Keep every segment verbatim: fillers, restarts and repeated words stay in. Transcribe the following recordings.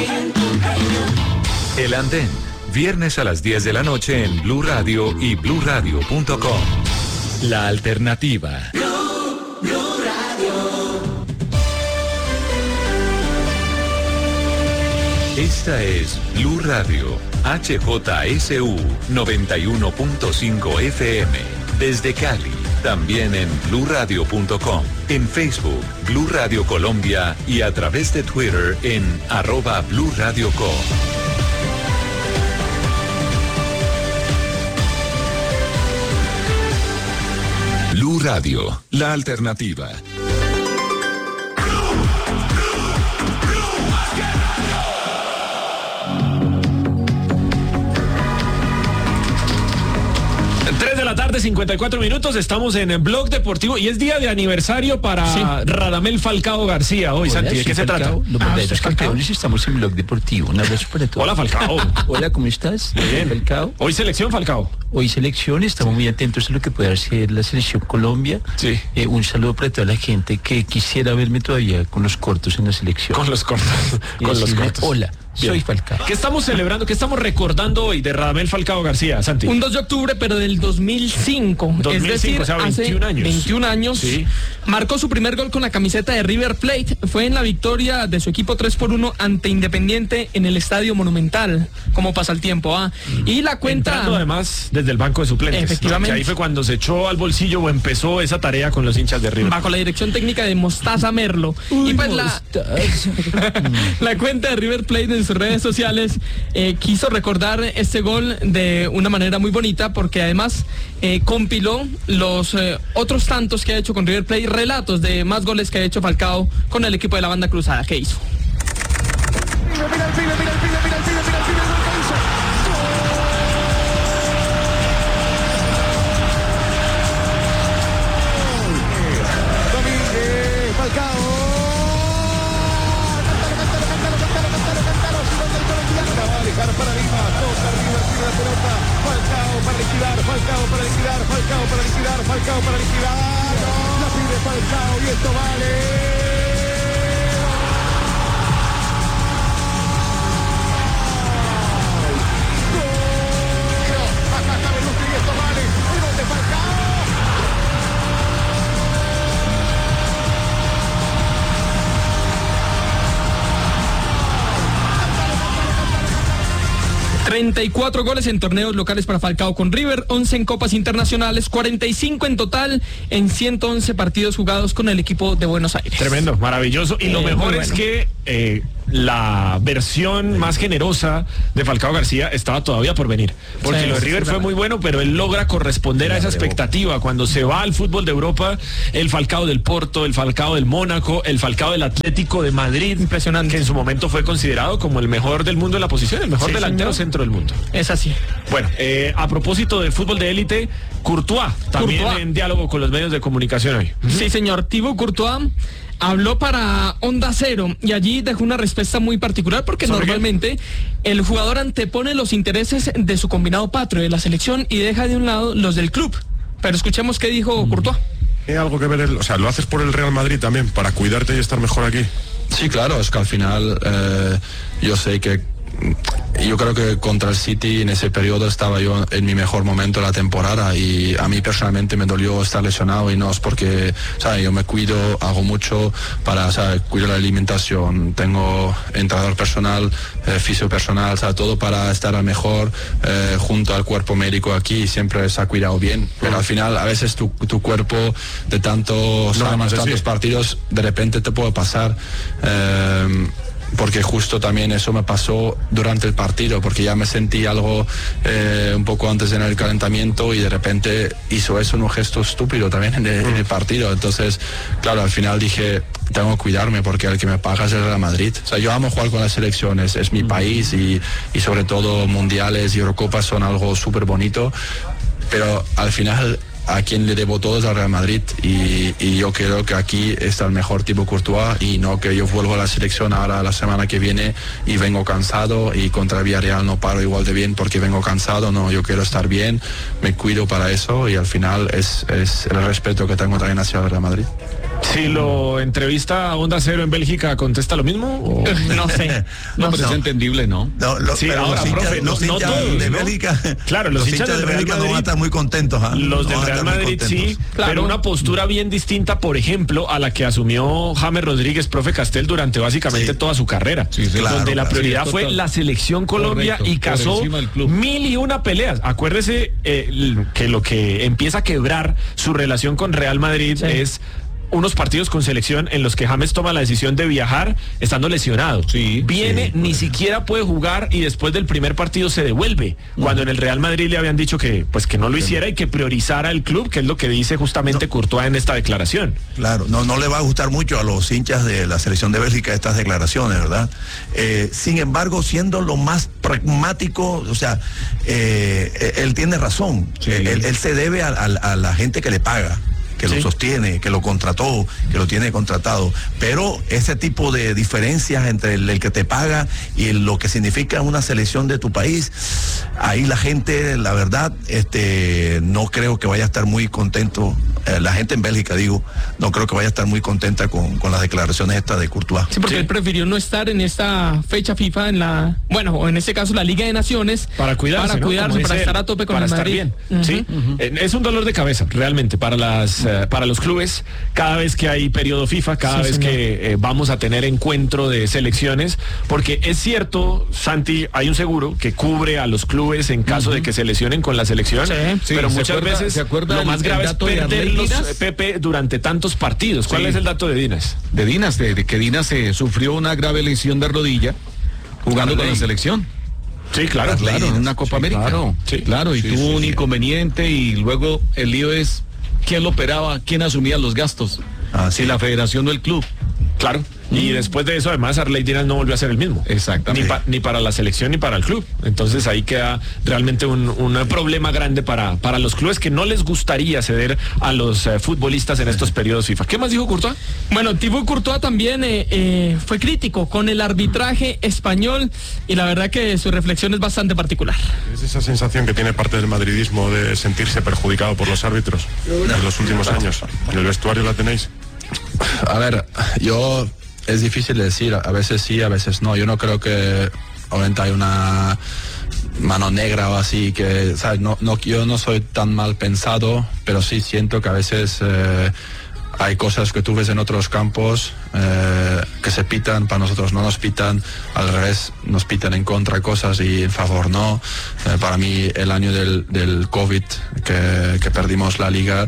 El Andén, viernes a las diez de la noche en Blue Radio y blue radio punto com. La alternativa. Blue, Blue Radio. Esta es Blue Radio, H J S U noventa y uno punto cinco F M, desde Cali. También en blue radio punto com, en Facebook, Blue Radio Colombia y a través de Twitter en arroba Blue Radio Co. Blue Radio, la alternativa. tres de la tarde, cincuenta y cuatro minutos, estamos en Blog Deportivo y es día de aniversario para sí. Radamel Falcao García hoy. Hola, Santi, ¿de qué se Falcao, trata? Los verdaderos ah, campeones estamos en Blog Deportivo. Un abrazo para todos. Hola, Falcao. Hola, ¿cómo estás? Bien. Falcao. Hoy selección, Falcao. Hoy selección, estamos muy atentos a lo que puede hacer la selección Colombia. Sí. Eh, un saludo para toda la gente que quisiera verme todavía con los cortos en la selección. Con los cortos. Y con los cortos. Hola. Bien. Soy Falcao. ¿Qué estamos celebrando? ¿Qué estamos recordando hoy de Radamel Falcao García, Santi? Un dos de octubre, pero del dos mil cinco. dos mil cinco, es decir, o sea, veintiún años. veintiún años. Sí. Marcó su primer gol con la camiseta de River Plate. Fue en la victoria de su equipo tres por uno ante Independiente en el Estadio Monumental. Como pasa el tiempo, ¿ah? Mm. Y la cuenta... Entrando además desde el banco de suplentes. Efectivamente. ¿No? Que ahí fue cuando se echó al bolsillo o empezó esa tarea con los hinchas de River. Bajo la dirección técnica de Mostaza Merlo. Uy, y pues la... la cuenta de River Plate en sus redes sociales Eh, quiso recordar este gol de una manera muy bonita porque además eh, compiló los eh, otros tantos que ha hecho con River Plate, relatos de más goles que ha hecho Falcao con el equipo de la banda cruzada. ¿Qué hizo? Mira, mira el pibe, mira el pibe, mira el pibe, mira el pibe, mira el que hizo. Domínguez, Falcao. Para Lima, toca River, tira la pelota, Falcao para liquidar, Falcao para liquidar, Falcao para liquidar, Falcao para liquidar, la pide Falcao y esto vale. Gol. Acá está Belusti y esto vale. El gol de Falcao. treinta y cuatro goles en torneos locales para Falcao con River, once en copas internacionales, cuarenta y cinco en total en ciento once partidos jugados con el equipo de Buenos Aires. Tremendo, maravilloso. Y eh, lo mejor es bueno. que eh, la versión más generosa de Falcao García estaba todavía por venir. Porque sí, lo de River fue muy bueno, pero él logra corresponder a esa expectativa. Cuando se va al fútbol de Europa, el Falcao del Porto, el Falcao del Mónaco, el Falcao del Atlético de Madrid. Impresionante. Que en su momento fue considerado como el mejor del mundo en la posición, el mejor sí, delantero señor. Centro del mundo. Es así. Bueno, eh, a propósito de fútbol de élite, Courtois, también Courtois. En diálogo con los medios de comunicación hoy. Sí, señor. Thibaut Courtois habló para Onda Cero y allí dejó una respuesta muy particular porque normalmente qué? el jugador antepone los intereses de su combinado patrio, de la selección, y deja de un lado los del club. Pero escuchemos qué dijo mm. Courtois. ¿Tiene algo que ver el, o sea, lo haces por el Real Madrid también, para cuidarte y estar mejor aquí? Sí, claro, es que al final eh, yo sé que yo creo que contra el City en ese periodo estaba yo en mi mejor momento de la temporada y a mí personalmente me dolió estar lesionado y no es porque, ¿sabes? Yo me cuido, hago mucho para, ¿sabes? Cuido la alimentación, tengo entrenador personal, eh, fisio personal, ¿sabes? Todo para estar al mejor eh, junto al cuerpo médico aquí, siempre se ha cuidado bien, pero al final a veces tu, tu cuerpo de tantos, no, años, tantos sí. partidos de repente te puede pasar. Eh, porque justo también eso me pasó durante el partido, porque ya me sentí algo eh, un poco antes en el calentamiento y de repente hizo eso en un gesto estúpido también en el, en el partido. Entonces, claro, al final dije, tengo que cuidarme porque el que me paga es el Real Madrid. O sea, yo amo jugar con las selecciones, es mi país y, y sobre todo mundiales y Eurocopas son algo súper bonito, pero al final a quien le debo todo es al Real Madrid y, y yo creo que aquí está el mejor tipo Courtois y no que yo vuelvo a la selección ahora la semana que viene y vengo cansado y contra Villarreal no paro igual de bien porque vengo cansado. No, yo quiero estar bien, me cuido para eso y al final es, es el respeto que tengo también hacia el Real Madrid. Si lo entrevista a Onda Cero en Bélgica, ¿contesta lo mismo? ¿O? No sé. No, pero no. es entendible, ¿no? No, lo, Sí, pero ahora, los hinchas, profe, los no- no hinchas todos, de ¿no? Bélgica, Claro, los hinchas de del Real Bélgica no van a Madrid- estar muy contentos. ¿ah? Los No del van a Real estar muy Madrid sí, contentos. Claro. pero una postura bien distinta, por ejemplo, a la que asumió James Rodríguez, profe Castel, durante básicamente Sí. toda su carrera, Sí, sí, claro, donde la claro. prioridad Sí, fue total. la selección Colombia Correcto, y por cazó encima del club. mil y una peleas. Acuérdese eh, l- que lo que empieza a quebrar su relación con Real Madrid Sí. es unos partidos con selección en los que James toma la decisión de viajar estando lesionado. Sí, Viene, sí, ni siquiera puede jugar y después del primer partido se devuelve. Cuando en el Real Madrid le habían dicho que pues que no lo hiciera y que priorizara el club, que es lo que dice justamente Courtois en esta declaración. Claro, no, no le va a gustar mucho a los hinchas de la selección de Bélgica estas declaraciones, ¿verdad? Eh, sin embargo, siendo lo más pragmático, o sea, eh, él tiene razón. Sí. Él, él se debe a, a- a la gente que le paga, que Sí. lo sostiene, que lo contrató, que lo tiene contratado. Pero ese tipo de diferencias entre el, el que te paga y el- lo que significa una selección de tu país, ahí la gente, la verdad, este, no creo que vaya a estar muy contento, eh, la gente en Bélgica, digo, no creo que vaya a estar muy contenta con, con las declaraciones estas de Courtois. Sí, porque Sí. él prefirió no estar en esta fecha FIFA en la, bueno, o en este caso la Liga de Naciones. Para cuidarse, Para ¿no? cuidarse, Como para dice estar él, a tope con para el estar Madrid. bien. Ujú. Sí, Eh, es un dolor de cabeza realmente para las eh, para los clubes cada vez que hay periodo FIFA, cada Sí, vez señor. que eh, vamos a tener encuentro de selecciones, porque es cierto, Santi, hay un seguro que cubre a los clubes en caso de que se lesionen con la selección, Sí. Sí, pero ¿se muchas acuerda- veces se acuerda lo el- más el grave es dato de perderlos, Arley Dinas? eh, Pepe, durante tantos partidos. ¿Cuál Sí. es el dato de Dinas? De Dinas, de, de que Dinas se sufrió una grave lesión de rodilla jugando con Arley. la selección. Sí, claro, Arley. Claro, en una Copa Sí, América. claro. Sí, Sí. claro, y Sí, tuvo sí, un sí. inconveniente y luego el lío es quién lo operaba, quién asumía los gastos. Ah, si sí. la federación o el club. Claro. Y después de eso, además, Arley Dinas no volvió a ser el mismo. Exactamente. Ni, pa- ni para la selección ni para el club. Entonces ahí queda realmente un, un problema grande para, para los clubes que no les gustaría ceder a los eh, futbolistas en estos periodos FIFA. ¿Qué más dijo Courtois? Bueno, Thibaut Courtois también eh, eh, fue crítico con el arbitraje español y la verdad que su reflexión es bastante particular. Es esa sensación que tiene parte del madridismo de sentirse perjudicado por los árbitros en los últimos años. ¿En el vestuario la tenéis? A ver, yo es difícil de decir, a veces sí, a veces no. Yo no creo que obviamente hay una mano negra o así que, ¿sabes? No, no, yo no soy tan mal pensado, pero sí siento que a veces eh, hay cosas que tú ves en otros campos eh, que se pitan, para nosotros no nos pitan, al revés, nos pitan en contra de cosas y en favor no. Eh, para mí el año del, del COVID que, que perdimos la liga,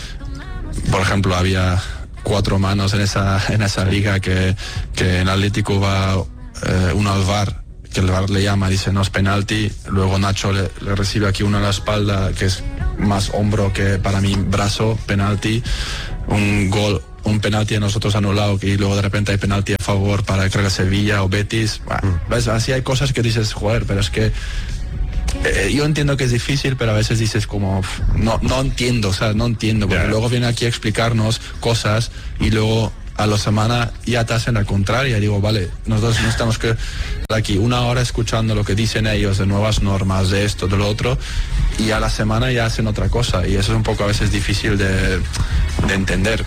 por ejemplo, había cuatro manos en esa en esa liga que, que en Atlético va eh, uno al V A R, que el V A R le llama, dice no es penalti, luego Nacho le, le recibe aquí uno en la espalda que es más hombro que para mí brazo, penalti, un gol, un penalti a nosotros anulado y luego de repente hay penalti a favor para creo que Sevilla o Betis. Bueno, ¿ves? Así hay cosas que dices, joder, pero es que Eh, yo entiendo que es difícil, pero a veces dices como, pf, no, no entiendo, o sea, no entiendo, porque Ya. luego viene aquí a explicarnos cosas y luego a la semana ya te hacen la contraria. Digo, vale, nosotros no estamos que aquí una hora escuchando lo que dicen ellos de nuevas normas, de esto, de lo otro, y a la semana ya hacen otra cosa, y eso es un poco a veces difícil de, de entender.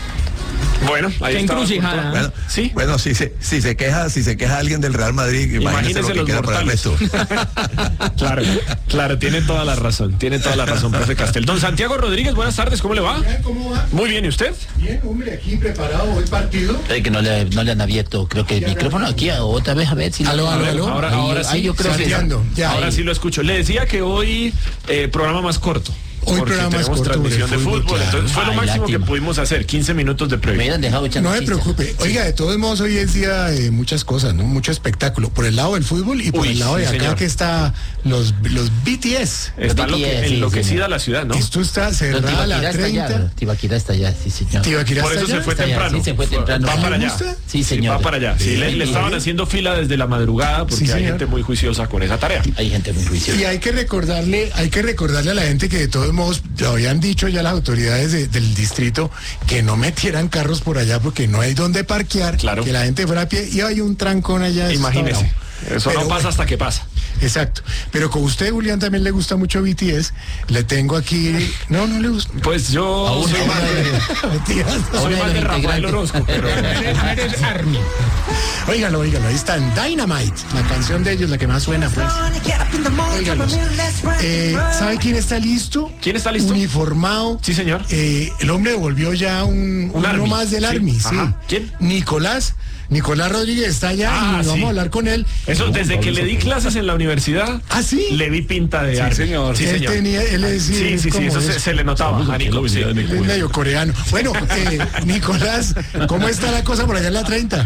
Bueno, ahí Qué estaba encrucijada. Courtois. Bueno, Sí. bueno, si se, si se queja, si se queja alguien del Real Madrid, imagínese lo Imagínense que los queda para el mortales. resto. Claro, claro, tiene toda la razón, tiene toda la razón, profe Castel. Don Santiago Rodríguez, buenas tardes, ¿cómo le va? ¿Cómo va? Muy bien, ¿y usted? Bien, hombre, aquí preparado el partido. Eh, que no le, no le han abierto, creo que el micrófono aquí otra vez, a ver si... Aló, A aló, ver, aló. ahora, Ahí- ahora ahí sí, yo creo que- Santiago, ya. ahora sí lo escucho. Le decía que hoy eh, programa más corto. Hoy porque programa más tenemos corto transmisión de de fútbol, fútbol, claro. entonces fue lo Ay, máximo lástima. que pudimos hacer, quince minutos de Me previa. hubieran dejado echando No se chistes. preocupe. Oiga, de todos modos hoy es día de muchas cosas, ¿no? Mucho espectáculo. Por el lado del fútbol y por Uy, el lado sí, de acá señor. que está los, los B T S. Está Lo que enloque- quiere, sí, enloquecida señor. la ciudad, ¿no? Esto está No, cerrada a Tibaquirá la está allá, treinta. Tibaquirá está allá, sí señor. Tibaquirá Por está eso se allá. fue Está allá, temprano. sí, se fue temprano. Va ¿Le para allá. gusta? Sí, señor. Va para allá. Sí, Sí, le, le sí. estaban haciendo fila desde la madrugada porque Sí, hay señor. gente muy juiciosa con esa tarea. Hay gente muy juiciosa. Y hay que recordarle, hay que recordarle a la gente que de todos modos lo habían dicho ya las autoridades de- del distrito que no metieran carros por allá porque no hay donde parquear, Claro. que la gente fuera a pie y hay un trancón allá. eso está Imagínese. bravo. Eso Pero no pasa bueno, hasta que pasa. Exacto. Pero como usted, Julián, también le gusta mucho B T S, le tengo aquí... No, no le gusta. Pues yo Aún soy no, más de, mentiras. soy más de Rafael Orozco, pero eres Army. Óigalo, óigalo, ahí están Dynamite, la canción de ellos, la que más suena, pues. Óigalos. Eh, ¿Sabe quién está listo? ¿Quién está listo? Uniformado. Sí, señor. Eh, el hombre devolvió ya un, Un uno Army. más del Sí. Army, sí. Ajá. ¿Quién? Nicolás. Nicolás Rodríguez está allá Ah, y sí. vamos a hablar con él. Eso, desde que le di clases en la universidad, ¿Ah, sí? le vi pinta de Army. señor. Sí, él señor. tenía, él es, Sí, es sí, sí, como eso se, es- se le notaba a Nico. Sí. él es medio coreano. Bueno, eh, Nicolás, ¿cómo está la cosa por allá en la treinta?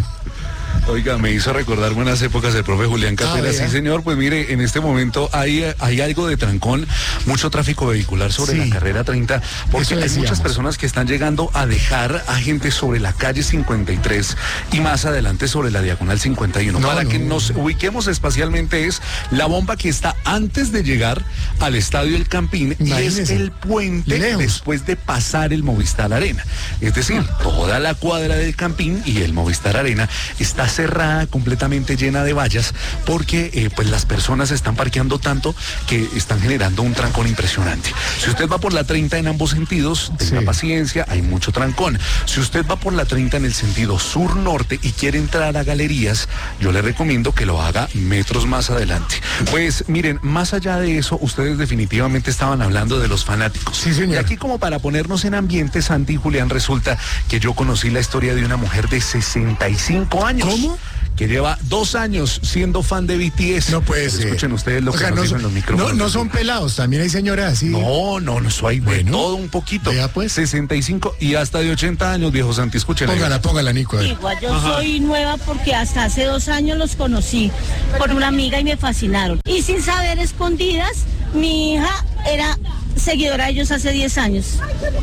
Oiga, me hizo recordar buenas épocas del profe Julián Capela. Ah, Sí, vea. señor, pues mire, en este momento hay, hay algo de trancón, mucho tráfico vehicular sobre Sí. la carrera treinta, porque Eso hay decíamos. muchas personas que están llegando a dejar a gente sobre la calle cincuenta y tres y más adelante sobre la diagonal cincuenta y uno. No, Para no. que nos ubiquemos espacialmente, es la bomba que está antes de llegar al estadio El Campín y es Imagínese. el puente Lejos. después de pasar el Movistar Arena. Es decir, toda la cuadra del Campín y el Movistar Arena está cerrada, completamente llena de vallas, porque eh, pues las personas están parqueando tanto que están generando un trancón impresionante. Si usted va por la treinta en ambos sentidos, tenga Sí. paciencia, hay mucho trancón. Si usted va por la treinta en el sentido sur-norte y quiere entrar a galerías, yo le recomiendo que lo haga metros más adelante. Pues miren, más allá de eso, ustedes definitivamente estaban hablando de los fanáticos. Sí, señor. Y aquí, como para ponernos en ambiente, Santi y Julián, resulta que yo conocí la historia de una mujer de sesenta y cinco años. ¿Cómo? Que lleva dos años siendo fan de B T S. No puede Pero ser. Escuchen ustedes lo O que sea, nos no, dicen son- los micrófonos. no, no son pelados, también hay señoras así. No, no, no, eso hay de Bueno. todo un poquito. Vea, pues. sesenta y cinco y hasta de ochenta años, viejo Santi, escuchen. Póngala, póngala, Nico. a ver. Igual yo soy nueva porque hasta hace dos años los conocí por una amiga y me fascinaron. Y sin saber escondidas, mi hija era seguidora de ellos hace diez años.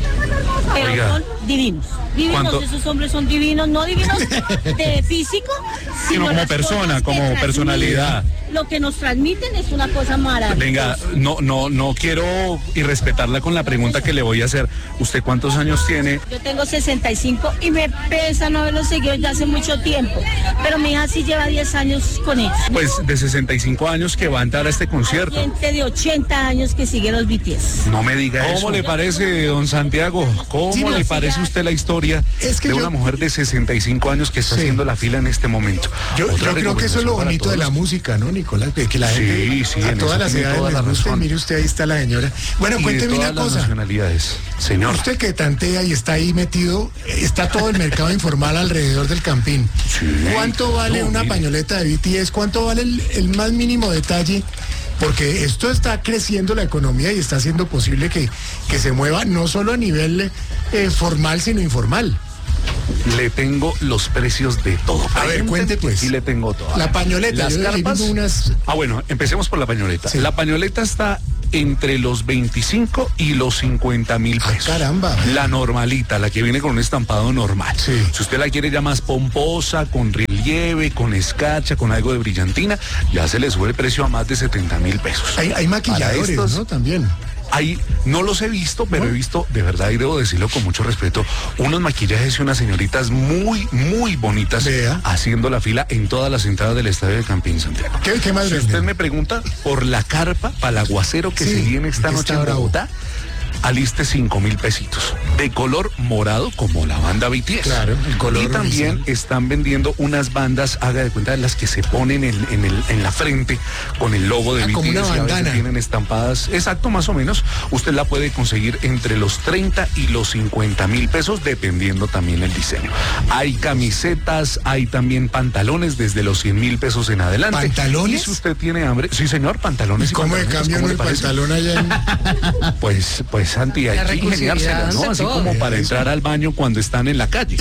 Pero Oiga. son divinos. Divinos, ¿Cuánto? esos hombres son divinos, no divinos de físico, sino como las persona, cosas que como transmiten. personalidad. Lo que nos transmiten es una cosa maravillosa. Venga, no, no, no quiero irrespetarla con la pregunta que le voy a hacer. ¿Usted cuántos años tiene? Yo tengo sesenta y cinco y me pesa no haberlos seguido ya hace mucho tiempo. Pero mi hija sí lleva diez años con ellos. Pues de sesenta y cinco años que va a entrar a este concierto. Gente de ochenta años que sigue los B T S. No me diga eso. ¿Cómo le parece, don Santiago? ¿Cómo Sí, no, le sí, parece ya. usted la historia Es que de yo- una mujer de sesenta y cinco años que está Sí. haciendo la fila en este momento? Yo, Otra yo creo que eso es lo recomendación para bonito de la todos. música, ¿no, Nicolás? Que, que la Sí, gente, sí, a en todas eso las tiene edades toda la les gusta. razón. Mire usted, ahí está la señora. Bueno, Y de cuénteme todas una las cosa. nacionalidades, señor. Usted que tantea y está ahí metido, está todo el mercado informal alrededor del Campín. Sí. ¿Cuánto vale No, una mire. pañoleta de B T S? ¿Cuánto vale el, el más mínimo detalle? Porque esto está creciendo la economía y está haciendo posible que, que se mueva no solo a nivel eh, formal, sino informal. Le tengo los precios de todo. A ver, Pregúnteme cuente, pues. Y le tengo todo. La pañoleta, Las yo ahí carpas. vi unas- Ah, bueno, empecemos por la pañoleta. Sí. La pañoleta está entre los veinticinco y los cincuenta mil Ah, pesos. caramba. La normalita, la que viene con un estampado normal. Sí. Si usted la quiere ya más pomposa, con relieve, con escarcha, con algo de brillantina, ya se le sube el precio a más de setenta mil pesos. Hay, hay Para maquilladores, estos, ¿no? También. Ahí no los he visto, pero he visto, de verdad, y debo decirlo con mucho respeto, unos maquillajes y unas señoritas muy, muy bonitas Vea. haciendo la fila en todas las entradas del estadio de Campín, Santiago. ¿Qué, qué más Si venden? usted me pregunta por la carpa para el aguacero que Sí, se viene esta que noche está en bravo. Bogotá, aliste cinco mil pesitos. De color morado, como la banda B T S. Claro, el color Y también oficial. están vendiendo unas bandas, haga de cuenta, de las que se ponen en, en el, en la frente con el logo de Ah, B T S. como una y a veces bandana. tienen estampadas, exacto, más o menos. Usted la puede conseguir entre los treinta y los cincuenta mil pesos, dependiendo también el diseño. Hay camisetas, hay también pantalones desde los cien mil pesos en adelante. ¿Pantalones? Y si usted tiene hambre, sí señor, pantalones. ¿Y y cómo de pantalones, cambio ¿cómo uno le el parece? pantalón allá en... Pues, pues Santi, hay La que recursividad ingeniárselas, ¿no? ante Así todo. como para Eso. entrar al baño cuando están en la calle.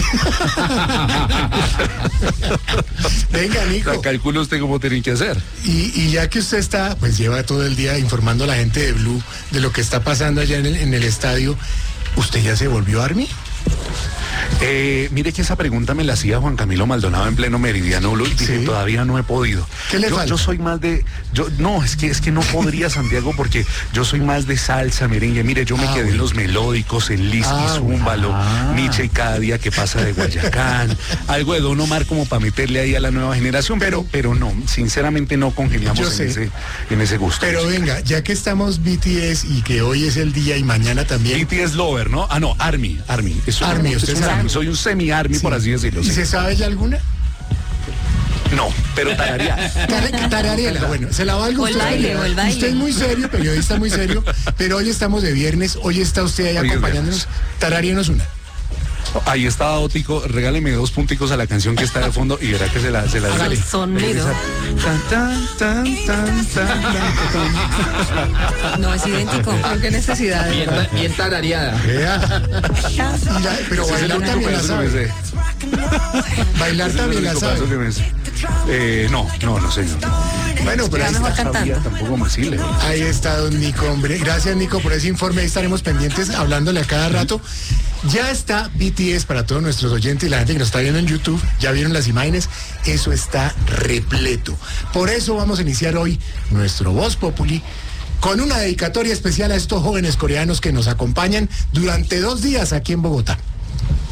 Venga, Nico. O sea, calcule usted cómo tienen que hacer. Y, y ya que usted está, pues lleva todo el día informando a la gente de Blue de lo que está pasando allá en el, en el estadio, ¿usted ya se volvió Army? Eh, mire que esa pregunta me la hacía Juan Camilo Maldonado en pleno Meridiano Blue y dije, Sí. todavía no he podido. ¿Qué le yo, falta? yo soy más de, yo no, es que es que no podría, Santiago, porque yo soy más de salsa, merengue. Mire, yo me Ah, quedé en bueno. los melódicos, en Liz Ah, y Zúmbalo, bueno. Nietzsche y cada día que pasa de Guayacán, algo de Don Omar como para meterle ahí a la nueva generación, pero, pero no, sinceramente no congeniamos Yo en sé. ese, en ese gusto. Pero venga, ya que estamos B T S y que hoy es el día y mañana también. B T S Lover, ¿no? Ah, no, Army, Army. Es un- Army, es usted un es Army, Army. soy un semi-Army, Sí. por así decirlo. ¿Y sí. se sabe ya alguna? No, pero tararear. Tar- Tararela, bueno, se la valgo O el usted. baile, o el baile. Usted es muy serio, periodista muy serio, pero hoy estamos de viernes, hoy está usted ahí Hoy es acompañándonos. Tararíenos una. Ahí está Ótico, regáleme dos punticos a la canción que está de fondo y verá que se la se la Hágale. Sonido. Tan, tan, tan, tan, tan, tan. No es idéntico. ¿Por qué necesidad? Bien, bien tarareada. Vea. Mira, pero Ese es el bailar único también la pedazo que me sabe. sé. Bailar Ese es el también la único pedazo que sabe. me sé. Eh, no, no, no señor. Bueno, pero ahí mejor está. cantando. Tampoco me sile. Ahí está don Nico, hombre. Gracias, Nico, por ese informe. Ahí estaremos pendientes, hablándole a cada rato. Ya está B T S para todos nuestros oyentes y la gente que nos está viendo en YouTube. Ya vieron las imágenes. Eso está repleto. Por eso vamos a iniciar hoy nuestro Voz Populi con una dedicatoria especial a estos jóvenes coreanos que nos acompañan durante dos días aquí en Bogotá.